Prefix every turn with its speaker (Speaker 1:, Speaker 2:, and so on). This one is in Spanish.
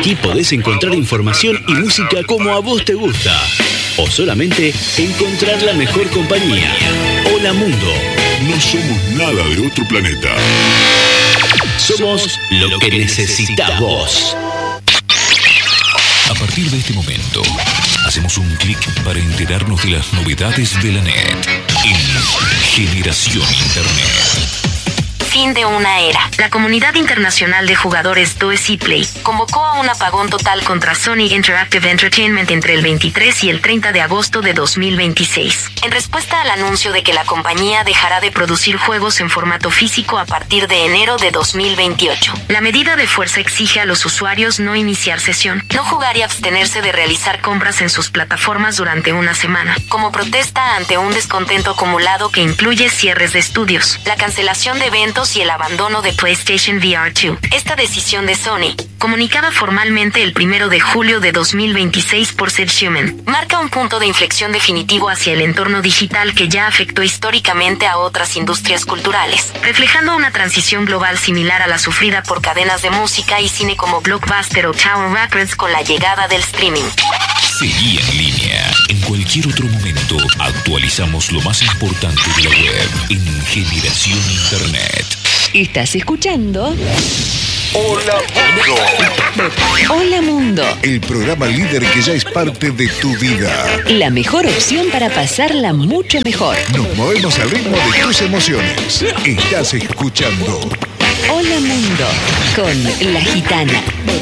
Speaker 1: Aquí podés encontrar información y música como a vos te gusta. O solamente encontrar la mejor compañía. Hola Mundo.
Speaker 2: No somos nada de otro planeta.
Speaker 1: Somos lo que necesitas vos.
Speaker 3: A partir de este momento, hacemos un clic para enterarnos de las novedades de la net en Generación Internet.
Speaker 4: Fin de una era. La comunidad internacional de jugadores d'Oasis Play convocó a un apagón total contra Sony Interactive Entertainment entre el 23 y el 30 de agosto de 2026, en respuesta al anuncio de que la compañía dejará de producir juegos en formato físico a partir de enero de 2028. La medida de fuerza exige a los usuarios no iniciar sesión, no jugar y abstenerse de realizar compras en sus plataformas durante una semana, como protesta ante un descontento acumulado que incluye cierres de estudios, la cancelación de eventos y el abandono de PlayStation VR 2. Esta decisión de Sony, comunicada formalmente el 1 de julio de 2026 por SedHuman, marca un punto de inflexión definitivo hacia el entorno digital que ya afectó históricamente a otras industrias culturales, reflejando una transición global similar a la sufrida por cadenas de música y cine como Blockbuster o Tower Records con la llegada del streaming.
Speaker 3: Seguí en línea. En cualquier otro momento actualizamos lo más importante de la web en Generación Internet.
Speaker 5: Estás escuchando
Speaker 2: Hola Mundo.
Speaker 5: Hola Mundo,
Speaker 2: El programa líder que ya es parte de tu vida.
Speaker 5: la mejor opción para pasarla mucho mejor.
Speaker 2: Nos movemos al ritmo de tus emociones. Estás escuchando
Speaker 5: Hola Mundo con La Gitana.